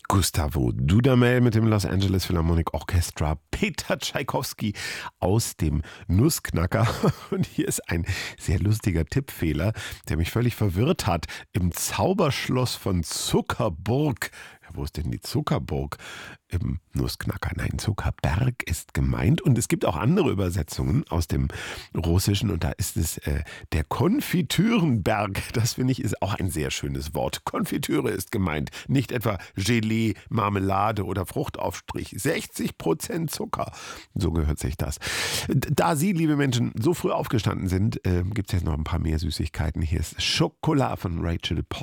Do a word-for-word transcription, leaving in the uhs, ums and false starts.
Gustavo Dudamel mit dem Los Angeles Philharmonic Orchestra, Peter Tschaikowski aus dem Nussknacker. Und hier ist ein sehr lustiger Tippfehler, der mich völlig verwirrt hat. Im Zauberschloss von Zuckerburg. Ja, wo ist denn die Zuckerburg? Im Nussknacker. Nein, Zuckerberg ist gemeint. Und es gibt auch andere Übersetzungen aus dem Russischen. Und da ist es äh, der Konfitürenberg. Das finde ich ist auch ein sehr schönes Wort. Konfitüre ist gemeint. Nicht etwa Gelee, Marmelade oder Fruchtaufstrich. sechzig Prozent Zucker. So gehört sich das. Da Sie, liebe Menschen, so früh aufgestanden sind, äh, gibt es jetzt noch ein paar mehr Süßigkeiten. Hier ist Schokolade von Rachel Porter.